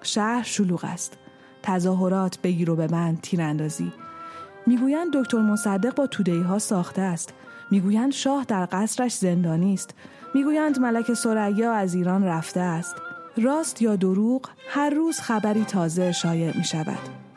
شهر شلوغ است. تظاهرات، بگیر و ببند، تیراندازی. میگویند دکتر مصدق با توده‌ای‌ها ساخته است. میگویند شاه در قصرش زندانی است. میگویند ملکه ثریا از ایران رفته است. راست یا دروغ، هر روز خبری تازه شایع می شود.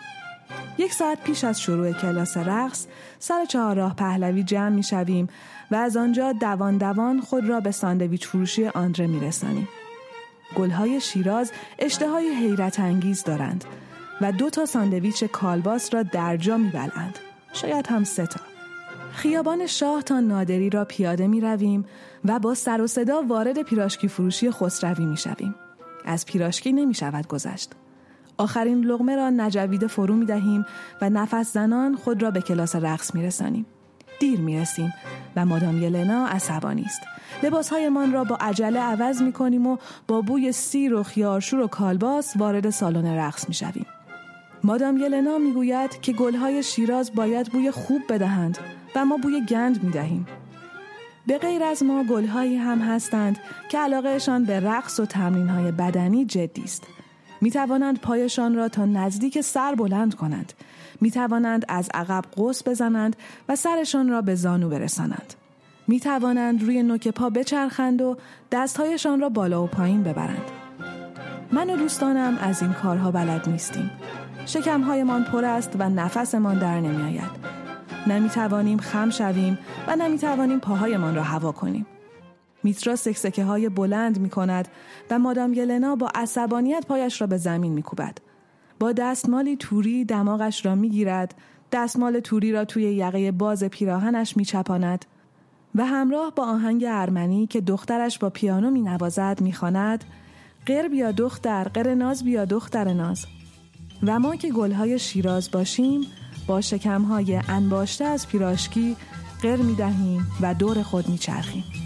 1 ساعت پیش از شروع کلاس رقص سر چهارراه پهلوی جمع می شویم و از آنجا دوان دوان خود را به ساندویچ فروشی آندره می رسانیم. گلهای شیراز اشتهای حیرت انگیز دارند و 2 تا ساندویچ کالباس را در جا می بلند. شاید هم 3 تا. خیابان شاه تا نادری را پیاده می رویم و با سر و صدا وارد پیراشکی فروشی خسروی می شویم. از پیراشکی نمی شود گذشت. آخرین لقمه را نجویده فرو می دهیم و نفس زنان خود را به کلاس رقص می رسانیم. دیر می رسیم و مادام یلنا عصبانی است. لباسهایمان را با عجله عوض می کنیم و با بوی سیر و خیارشور و کالباس وارد سالن رقص می شویم. مادام یلنا می گوید که گلهای شیراز باید بوی خوب بدهند و ما بوی گند می دهیم. به غیر از ما گلهایی هم هستند که علاقهشان به رقص و تمرینهای بدنی جدی است. می توانند پایشان را تا نزدیک سر بلند کنند. می توانند از عقب قوس بزنند و سرشان را به زانو برسانند. می توانند روی نوک پا بچرخند و دستهایشان را بالا و پایین ببرند. من و دوستانم از این کارها بلد نیستیم. شکمهایمان پر است و نفسمان در نمی آید. نمی توانیم خم شویم و نمی توانیم پاهایمان را هوا کنیم. میترا سکسکه های بلند می کند و مادام یلنا با عصبانیت پایش را به زمین می کوبد. با دستمالی توری دماغش را می گیرد، دستمال توری را توی یقه باز پیراهنش می چپاند و همراه با آهنگ ارمنی که دخترش با پیانو می نوازد می خواند: قر بیا دختر، قر ناز بیا دختر ناز. و ما که گلهای شیراز باشیم با شکمهای انباشته از پیراشکی قر می دهیم و دور خود می چرخیم.